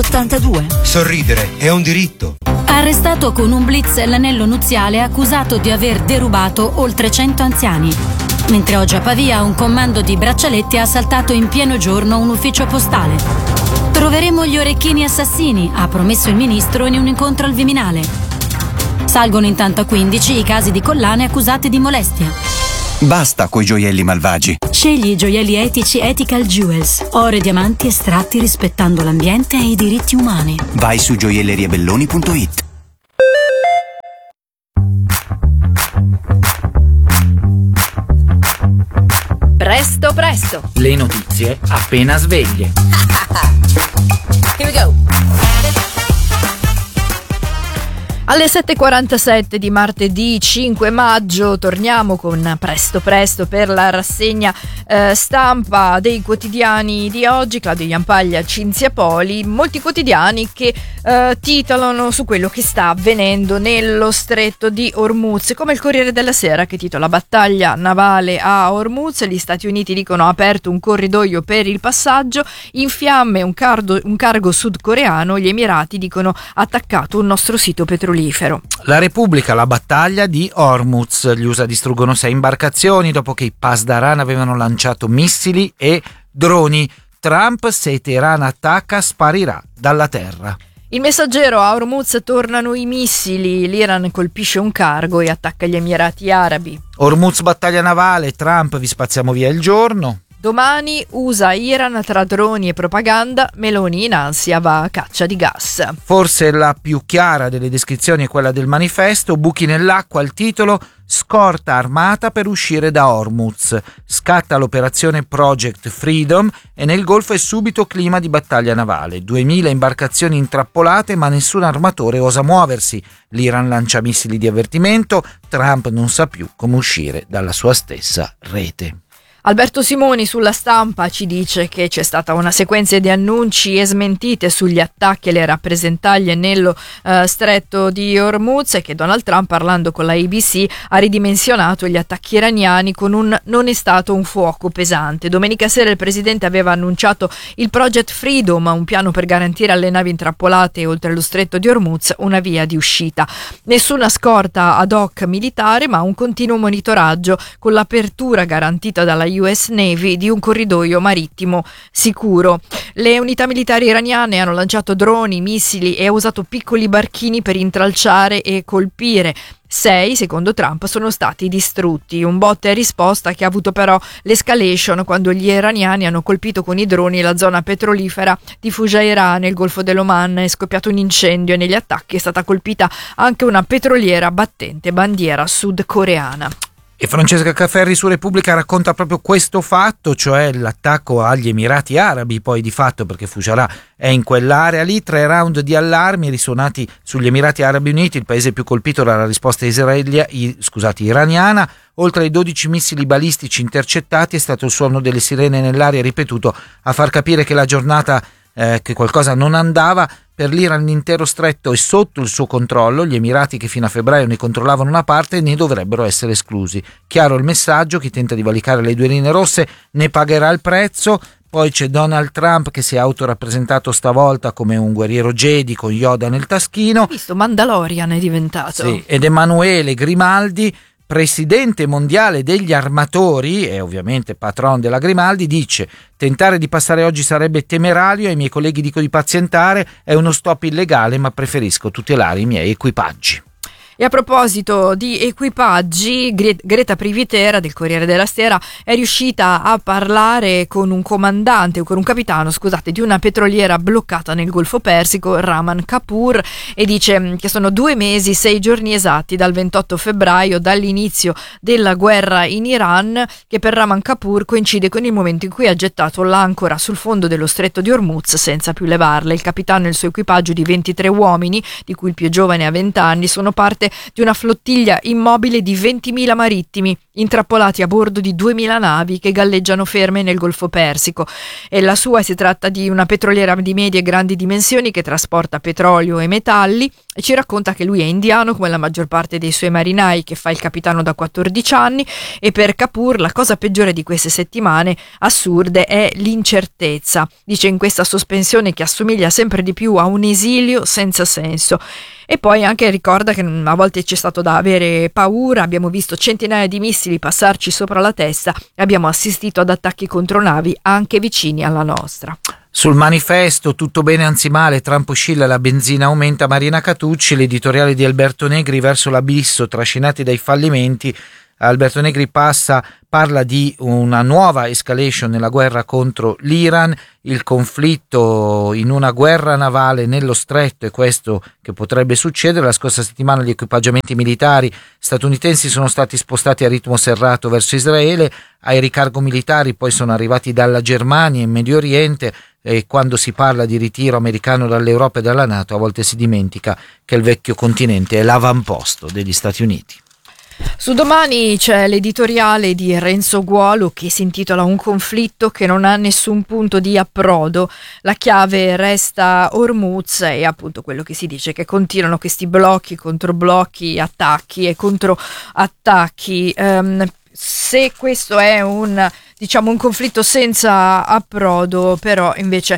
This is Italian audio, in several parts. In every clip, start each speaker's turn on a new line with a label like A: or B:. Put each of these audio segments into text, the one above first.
A: 82.
B: Sorridere è un diritto.
A: Arrestato con un blitz l'anello nuziale accusato di aver derubato oltre 100 anziani. Mentre oggi a Pavia un comando di braccialetti ha assaltato in pieno giorno un ufficio postale. Troveremo gli orecchini assassini, ha promesso il ministro in un incontro al Viminale. Salgono intanto a 15 i casi di collane accusate di molestia.
C: Basta coi gioielli malvagi.
A: Scegli i gioielli etici Ethical Jewels, oro e diamanti estratti rispettando l'ambiente e i diritti umani.
C: Vai su gioielleriabelloni.it.
D: Presto presto,
E: le notizie appena sveglie.
D: Here we go. Alle 7.47 di martedì 5 maggio torniamo con Presto Presto per la rassegna stampa dei quotidiani di oggi. Claudio Jampaglia, Cinzia Poli, molti quotidiani che titolano su quello che sta avvenendo nello stretto di Hormuz, come il Corriere della Sera che titola Battaglia navale a Hormuz, gli Stati Uniti dicono ha aperto un corridoio per il passaggio, in fiamme un cargo sudcoreano, gli Emirati dicono attaccato un nostro sito petrolifero.
E: La Repubblica, la battaglia di Hormuz, gli USA distruggono 6 imbarcazioni dopo che i Pasdaran avevano lanciato missili e droni. Trump, se Teheran attacca, sparirà dalla terra.
D: Il Messaggero, a Hormuz tornano i missili, l'Iran colpisce un cargo e attacca gli Emirati Arabi.
E: Hormuz battaglia navale, Trump vi spazziamo via il giorno.
D: Domani USA-Iran tra droni e propaganda, Meloni in ansia va a caccia di gas.
E: Forse la più chiara delle descrizioni è quella del manifesto, buchi nell'acqua, il titolo, scorta armata per uscire da Hormuz. Scatta l'operazione Project Freedom e nel Golfo è subito clima di battaglia navale. 2000 imbarcazioni intrappolate ma nessun armatore osa muoversi. L'Iran lancia missili di avvertimento, Trump non sa più come uscire dalla sua stessa rete.
D: Alberto Simoni sulla Stampa ci dice che c'è stata una sequenza di annunci e smentite sugli attacchi alle rappresentaglie nello stretto di Hormuz e che Donald Trump, parlando con la ABC, ha ridimensionato gli attacchi iraniani con un non è stato un fuoco pesante. Domenica sera il presidente aveva annunciato il Project Freedom, un piano per garantire alle navi intrappolate oltre lo stretto di Hormuz una via di uscita. Nessuna scorta ad hoc militare, ma un continuo monitoraggio con l'apertura garantita dalla US Navy di un corridoio marittimo sicuro. Le unità militari iraniane hanno lanciato droni, missili e usato piccoli barchini per intralciare e colpire. 6, secondo Trump, sono stati distrutti. Un botta e risposta che ha avuto però l'escalation quando gli iraniani hanno colpito con i droni la zona petrolifera di Fujairah nel Golfo dell'Oman. È scoppiato un incendio e negli attacchi è stata colpita anche una petroliera battente bandiera sudcoreana.
E: E Francesca Cafferri su Repubblica racconta proprio questo fatto, cioè l'attacco agli Emirati Arabi, poi di fatto perché Fujairah è in quell'area lì, 3 round di allarmi risuonati sugli Emirati Arabi Uniti, il paese più colpito dalla risposta iraniana, oltre ai 12 missili balistici intercettati è stato il suono delle sirene nell'aria ripetuto a far capire che la giornata che qualcosa non andava. Per l'Iran l'intero stretto è sotto il suo controllo, gli Emirati che fino a febbraio ne controllavano una parte ne dovrebbero essere esclusi. Chiaro il messaggio, chi tenta di valicare le 2 linee rosse ne pagherà il prezzo. Poi c'è Donald Trump che si è autorappresentato stavolta come un guerriero Jedi con Yoda nel taschino.
D: Hai visto, Mandalorian è diventato.
E: Sì, ed Emanuele Grimaldi, presidente mondiale degli armatori e ovviamente patron della Grimaldi, dice: tentare di passare oggi sarebbe temerario, ai miei colleghi dico di pazientare, è uno stop illegale ma preferisco tutelare i miei equipaggi.
D: E a proposito di equipaggi, Greta Privitera del Corriere della Sera è riuscita a parlare con un capitano di una petroliera bloccata nel Golfo Persico, Rahman Kapoor, e dice che sono 2 mesi, 6 giorni esatti dal 28 febbraio, dall'inizio della guerra in Iran, che per Rahman Kapoor coincide con il momento in cui ha gettato l'ancora sul fondo dello stretto di Hormuz senza più levarla. Il capitano e il suo equipaggio di 23 uomini, di cui il più giovane ha 20 anni, sono parte di una flottiglia immobile di 20.000 marittimi intrappolati a bordo di 2.000 navi che galleggiano ferme nel Golfo Persico. E la sua si tratta di una petroliera di medie e grandi dimensioni che trasporta petrolio e metalli, e ci racconta che lui è indiano come la maggior parte dei suoi marinai, che fa il capitano da 14 anni, e per Kapoor la cosa peggiore di queste settimane assurde è l'incertezza. Dice: in questa sospensione che assomiglia sempre di più a un esilio senza senso. E poi anche ricorda che a volte c'è stato da avere paura, abbiamo visto centinaia di missili passarci sopra la testa e abbiamo assistito ad attacchi contro navi anche vicini alla nostra.
E: Sul Manifesto, tutto bene anzi male, Trump oscilla, la benzina aumenta, Marina Catucci, l'editoriale di Alberto Negri, verso l'abisso, trascinati dai fallimenti. Alberto Negri parla di una nuova escalation nella guerra contro l'Iran, il conflitto in una guerra navale nello stretto, è questo che potrebbe succedere. La scorsa settimana gli equipaggiamenti militari statunitensi sono stati spostati a ritmo serrato verso Israele, ai ricargo militari poi sono arrivati dalla Germania in Medio Oriente, e quando si parla di ritiro americano dall'Europa e dalla NATO a volte si dimentica che il vecchio continente è l'avamposto degli Stati Uniti.
D: Su Domani c'è l'editoriale di Renzo Guolo che si intitola Un conflitto che non ha nessun punto di approdo, la chiave resta Hormuz, e appunto quello che si dice che continuano questi blocchi, controblocchi, attacchi e controattacchi. Se questo è un conflitto senza approdo, però invece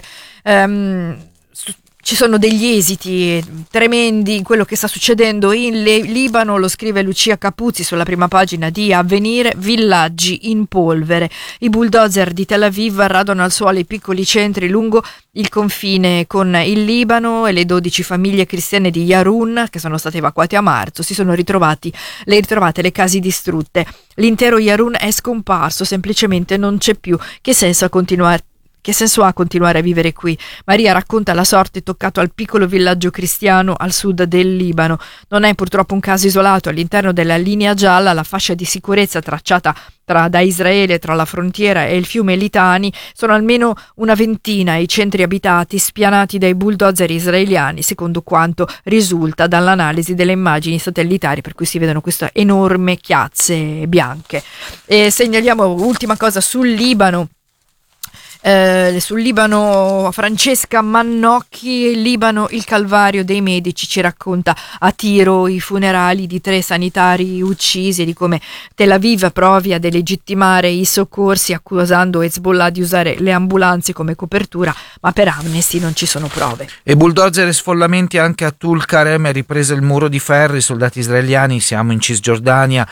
D: ci sono degli esiti tremendi in quello che sta succedendo in Libano, lo scrive Lucia Capuzzi sulla prima pagina di Avvenire. Villaggi in polvere, i bulldozer di Tel Aviv radano al suolo i piccoli centri lungo il confine con il Libano, e le 12 famiglie cristiane di Yarun che sono state evacuate a marzo si sono ritrovate le case distrutte. L'intero Yarun è scomparso, semplicemente non c'è più. Che senso ha continuare a vivere qui? Maria racconta la sorte toccato al piccolo villaggio cristiano al sud del Libano. Non è purtroppo un caso isolato. All'interno della linea gialla, la fascia di sicurezza tracciata da Israele tra la frontiera e il fiume Litani, sono almeno una ventina i centri abitati spianati dai bulldozer israeliani, secondo quanto risulta dall'analisi delle immagini satellitari, per cui si vedono queste enormi chiazze bianche. E segnaliamo ultima cosa sul Libano. Francesca Mannocchi, Libano, il calvario dei medici, ci racconta a tiro i funerali di 3 sanitari uccisi e di come Tel Aviv provi a delegittimare i soccorsi accusando Hezbollah di usare le ambulanze come copertura, ma per Amnesty non ci sono prove.
E: E bulldozer e sfollamenti anche a Tulkarem, è ripreso il muro di ferro, i soldati israeliani, siamo in Cisgiordania.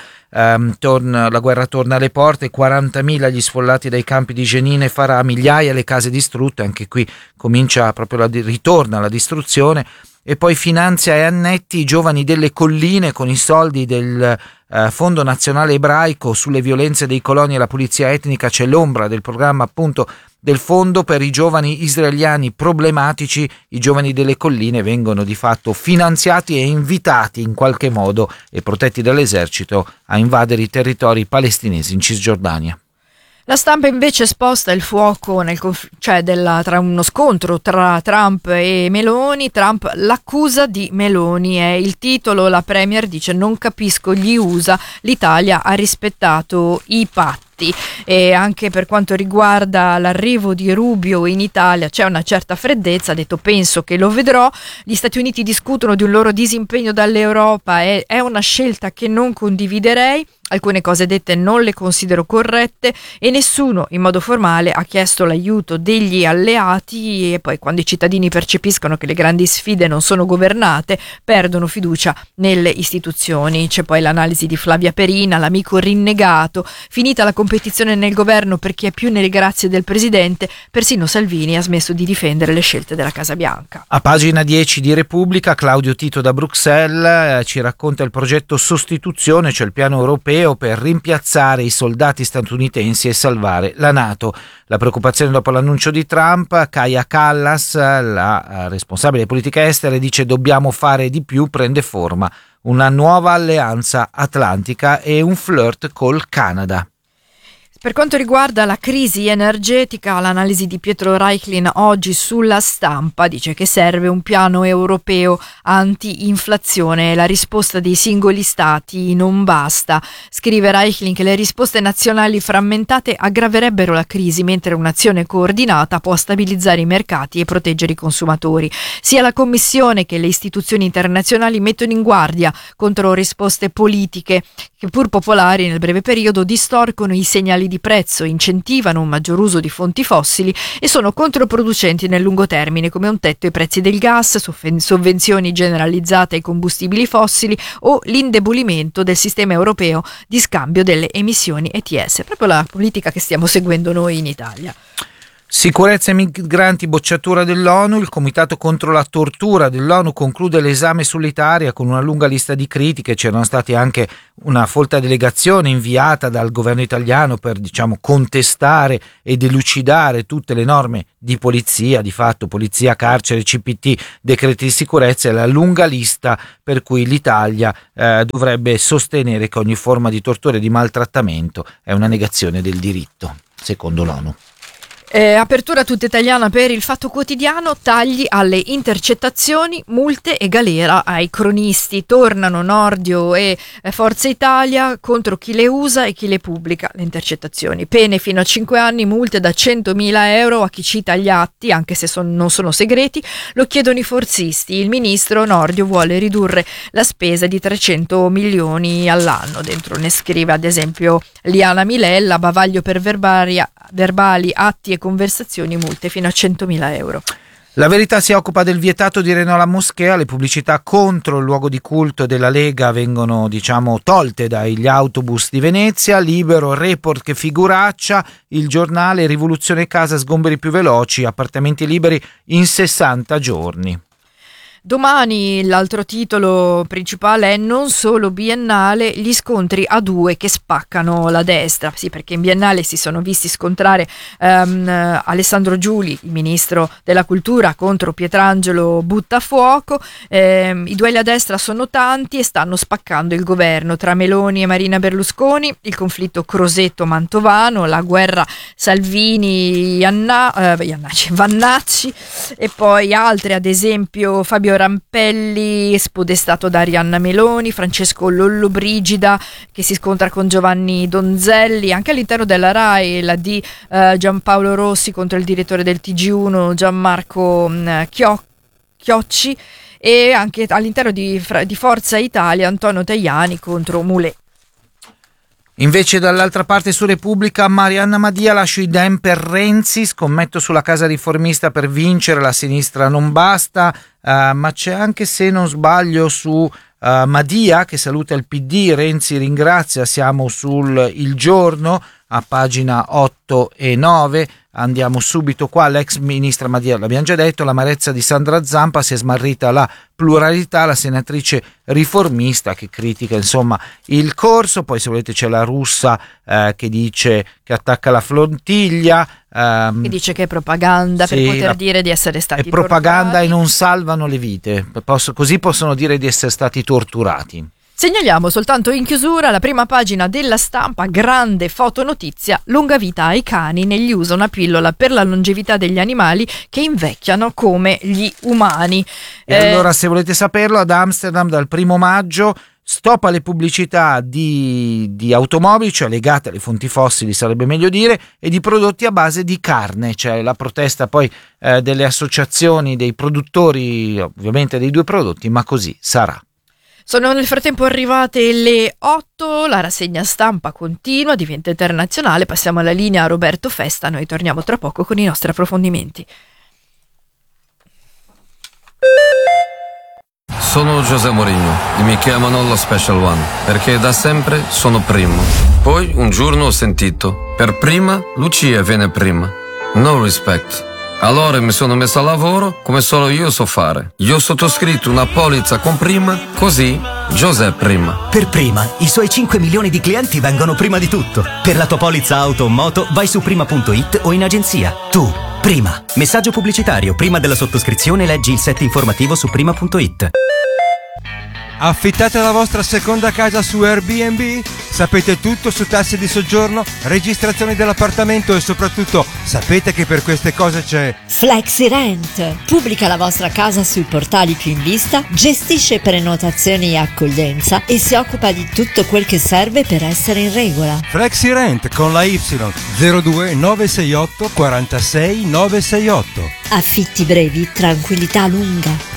E: La guerra torna alle porte, 40.000 gli sfollati dai campi di Jenin e Farah, migliaia le case distrutte, anche qui ritorna la distruzione. E poi finanzia e annetti i giovani delle colline con i soldi del Fondo Nazionale Ebraico sulle violenze dei coloni e la pulizia etnica. C'è l'ombra del programma appunto del fondo per i giovani israeliani problematici. I giovani delle colline vengono di fatto finanziati e invitati in qualche modo e protetti dall'esercito a invadere i territori palestinesi in Cisgiordania.
D: La stampa invece sposta il fuoco tra uno scontro tra Trump e Meloni. Trump, l'accusa di Meloni è il titolo. La Premier dice: non capisco gli USA, l'Italia ha rispettato i patti. E anche per quanto riguarda l'arrivo di Rubio in Italia c'è una certa freddezza, ha detto: penso che lo vedrò, gli Stati Uniti discutono di un loro disimpegno dall'Europa, è una scelta che non condividerei, alcune cose dette non le considero corrette e nessuno in modo formale ha chiesto l'aiuto degli alleati. E poi quando i cittadini percepiscono che le grandi sfide non sono governate, perdono fiducia nelle istituzioni. C'è poi l'analisi di Flavia Perina, l'amico rinnegato, finita la competizione nel governo per chi è più nelle grazie del presidente, persino Salvini ha smesso di difendere le scelte della Casa Bianca.
E: A pagina 10 di Repubblica, Claudio Tito da Bruxelles ci racconta il progetto Sostituzione, cioè il piano europeo per rimpiazzare i soldati statunitensi e salvare la NATO. La preoccupazione dopo l'annuncio di Trump, Kaja Kallas, la responsabile politica estera, dice: dobbiamo fare di più, prende forma una nuova alleanza atlantica e un flirt col Canada.
D: Per quanto riguarda la crisi energetica, l'analisi di Pietro Reichlin oggi sulla Stampa dice che serve un piano europeo anti-inflazione. La risposta dei singoli stati non basta. Scrive Reichlin che le risposte nazionali frammentate aggraverebbero la crisi, mentre un'azione coordinata può stabilizzare i mercati e proteggere i consumatori. Sia la Commissione che le istituzioni internazionali mettono in guardia contro risposte politiche che, pur popolari nel breve periodo, distorcono i segnali di prezzo, incentivano un maggior uso di fonti fossili e sono controproducenti nel lungo termine, come un tetto ai prezzi del gas, sovvenzioni generalizzate ai combustibili fossili o l'indebolimento del sistema europeo di scambio delle emissioni ETS. Proprio la politica che stiamo seguendo noi in Italia.
E: Sicurezza e migranti, bocciatura dell'ONU. Il Comitato contro la tortura dell'ONU conclude l'esame sull'Italia con una lunga lista di critiche. C'erano stati anche una folta delegazione inviata dal governo italiano per, contestare e delucidare tutte le norme di polizia, di fatto polizia, carcere, CPT, decreti di sicurezza, e la lunga lista per cui l'Italia dovrebbe sostenere che ogni forma di tortura e di maltrattamento è una negazione del diritto, secondo l'ONU.
D: Apertura tutta italiana per Il Fatto Quotidiano, tagli alle intercettazioni, multe e galera ai cronisti. Tornano Nordio e Forza Italia contro chi le usa e chi le pubblica, le intercettazioni. Pene fino a 5 anni, multe da 100.000 euro a chi cita gli atti, anche se non sono segreti, lo chiedono i forzisti. Il ministro Nordio vuole ridurre la spesa di 300 milioni all'anno. Dentro ne scrive ad esempio Liana Milella, bavaglio per verbali, atti e conversazioni, multe fino a 100.000 euro.
E: La Verità si occupa del vietato di Reno alla Moschea. Le pubblicità contro il luogo di culto della Lega vengono tolte dagli autobus di Venezia. Libero, report che figuraccia. Il Giornale, rivoluzione casa, sgomberi più veloci, appartamenti liberi in 60 giorni.
D: Domani l'altro titolo principale è non solo Biennale, gli scontri a due che spaccano la destra. Sì, perché in Biennale si sono visti scontrare Alessandro Giuli, il ministro della cultura, contro Pietrangelo Buttafuoco. I duelli a destra sono tanti e stanno spaccando il governo. Tra Meloni e Marina Berlusconi, il conflitto Crosetto-Mantovano, la guerra Salvini-Vannacci e poi altri, ad esempio Fabio Rampelli spodestato da Arianna Meloni, Francesco Lollobrigida che si scontra con Giovanni Donzelli. Anche all'interno della RAI la di Giampaolo Rossi contro il direttore del TG1 Gianmarco Chiocci, e anche all'interno di Forza Italia Antonio Tajani contro Mulè.
E: Invece dall'altra parte su Repubblica, Marianna Madia, lascio i Dem per Renzi, scommetto sulla casa riformista per vincere, la sinistra non basta, ma c'è anche, se non sbaglio, su Madia che saluta il PD, Renzi ringrazia, siamo sul Il Giorno a pagina 8 e 9. Andiamo subito qua, l'ex ministra Madia, l'abbiamo già detto, l'amarezza di Sandra Zampa, si è smarrita la pluralità, la senatrice riformista che critica il corso. Poi se volete c'è la Russa che dice, che attacca la flottiglia,
D: che dice che è propaganda, sì, per poter dire di essere stati
E: torturati. È propaganda e non salvano le vite, così possono dire di essere stati torturati.
D: Segnaliamo soltanto in chiusura la prima pagina della Stampa, grande fotonotizia, lunga vita ai cani, negli USA una pillola per la longevità degli animali che invecchiano come gli umani.
E: E allora, se volete saperlo, ad Amsterdam dal 1 maggio stop alle pubblicità di automobili, cioè legate alle fonti fossili sarebbe meglio dire, e di prodotti a base di carne. C'è la protesta poi delle associazioni dei produttori, ovviamente dei due prodotti, ma così sarà.
D: Sono nel frattempo arrivate le 8, la rassegna stampa continua, diventa internazionale, passiamo alla linea a Roberto Festa, noi torniamo tra poco con i nostri approfondimenti.
F: Sono José Mourinho e mi chiamano lo Special One perché da sempre sono primo. Poi un giorno ho sentito, per prima Lucia viene prima. No respect. Allora mi sono messo a lavoro come solo io so fare. Io ho sottoscritto una polizza con Prima, così José Prima.
G: Per Prima, i suoi 5 milioni di clienti vengono prima di tutto. Per la tua polizza auto o moto vai su prima.it o in agenzia. Tu, Prima. Messaggio pubblicitario. Prima della sottoscrizione leggi il set informativo su prima.it.
B: Affittate la vostra seconda casa su Airbnb? Sapete tutto su tassi di soggiorno, registrazioni dell'appartamento e soprattutto sapete che per queste cose c'è
H: FlexiRent. Pubblica la vostra casa sui portali più in vista, gestisce prenotazioni e accoglienza e si occupa di tutto quel che serve per essere in regola.
B: FlexiRent con la Y 02 968 46 968.
H: Affitti brevi, tranquillità lunga.